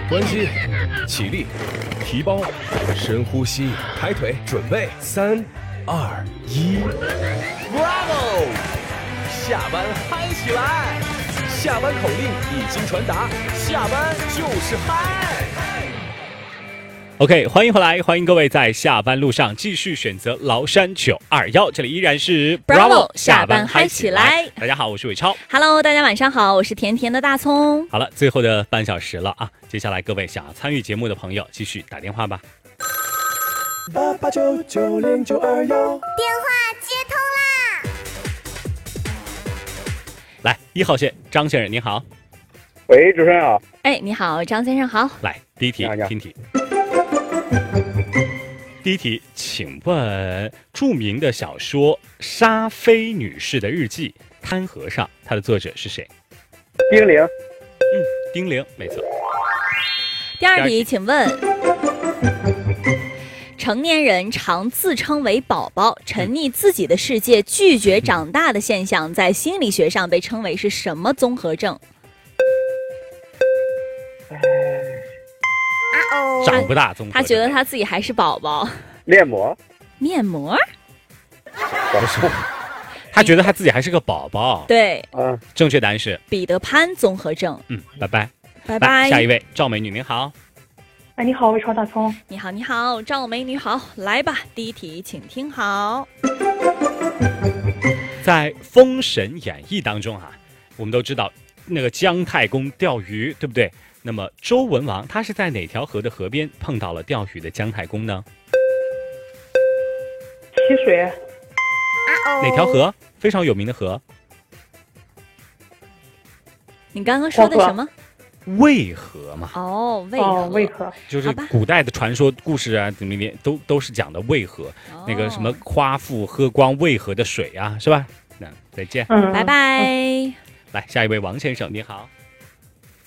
关机，起立，提包，深呼吸，抬腿，准备，3、2、1 ，Bravo！ 下班嗨起来！下班口令已经传达，下班就是嗨。 OK， 欢迎回来，欢迎各位在下班路上继续选择崂山921，这里依然是 Bravo 下班嗨起来。 大家好，我是伟超。 Hello， 大家晚上好，我是甜甜的大葱。 好了，最后的半小时了啊，接下来各位想要参与节目的朋友，继续打电话吧。 88990921， 电话接通啦！ 来，1号线张先生您好。 喂，主持人好。 哎，你好，张先生好。 来，第一题听题。第一题，请问著名的小说沙菲女士的日记《贪和尚》，它的作者是谁？ 丁玲。 丁玲，没错。 第二题，请问成年人常自称为宝宝，沉溺自己的世界，拒绝长大的现象，在心理学上被称为是什么综合症？ 长不大综合症。 他觉得他自己还是宝宝。 面膜？ 面膜？ 不是，他觉得他自己还是个宝宝。 对， 正确答案是彼得潘综合症。 拜拜， 拜拜。 下一位，赵美女您好。 哎，你好，伟超大葱。 你好，你好，赵美女好，来吧，第一题，请听好。 在《封神演义》当中啊，我们都知道那个姜太公钓鱼，对不对？那么周文王他是在哪条河的河边碰到了钓鱼的姜太公呢？ 溪水。 哪条河？非常有名的河。 你刚刚说的什么？ 渭河嘛。 哦，渭河。 渭河就是古代的传说故事啊，里面都是讲的渭河，那个什么夸父喝光渭河的水啊，是吧？那再见。 拜拜。 来，下一位王先生，你好。